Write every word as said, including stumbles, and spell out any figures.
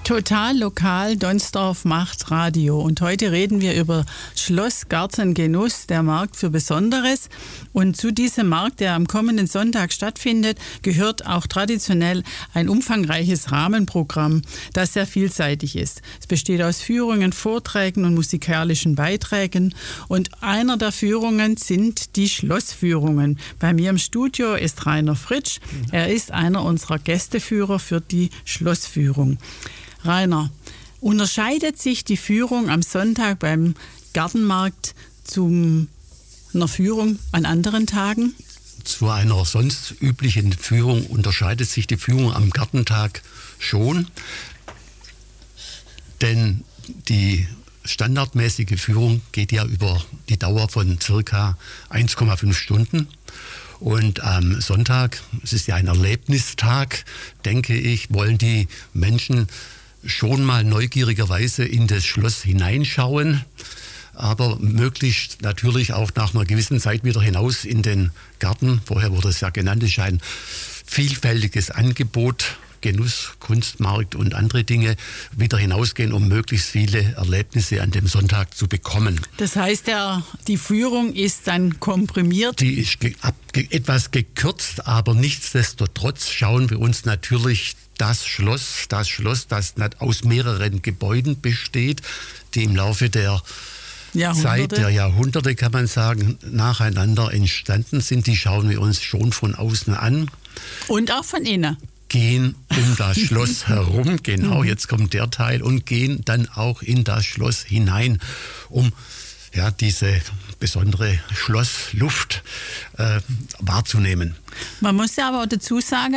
Total lokal, Donsdorf macht Radio. Und heute reden wir über Schloss Garten Genuss, der Markt für Besonderes. Und zu diesem Markt, der am kommenden Sonntag stattfindet, gehört auch traditionell ein umfangreiches Rahmenprogramm, das sehr vielseitig ist. Es besteht aus Führungen, Vorträgen und musikalischen Beiträgen. Und einer der Führungen sind die Schlossführungen. Bei mir im Studio ist Rainer Fritsch. Er ist einer unserer Gästeführer für die Schlossführung. Rainer, unterscheidet sich die Führung am Sonntag beim Gartenmarkt zu einer Führung an anderen Tagen? Zu einer sonst üblichen Führung unterscheidet sich die Führung am Gartentag schon, denn die standardmäßige Führung geht ja über die Dauer von circa eins Komma fünf Stunden. Und am Sonntag, es ist ja ein Erlebnistag, denke ich, wollen die Menschen schon mal neugierigerweise in das Schloss hineinschauen, aber möglichst natürlich auch nach einer gewissen Zeit wieder hinaus in den Garten. Vorher wurde es ja genannt, es ist ein vielfältiges Angebot, Genuss, Kunstmarkt und andere Dinge, wieder hinausgehen, um möglichst viele Erlebnisse an dem Sonntag zu bekommen. Das heißt, der, die Führung ist dann komprimiert? Die ist ge- ab, ge- etwas gekürzt, aber nichtsdestotrotz schauen wir uns natürlich das Schloss, das Schloss, das aus mehreren Gebäuden besteht, die im Laufe der Jahrhunderte. Zeit der Jahrhunderte, kann man sagen, nacheinander entstanden sind. Die schauen wir uns schon von außen an. Und auch von innen. Gehen um das Schloss herum, genau, jetzt kommt der Teil, und gehen dann auch in das Schloss hinein, um ja, diese besondere Schlossluft äh, wahrzunehmen. Man muss ja aber auch dazu sagen,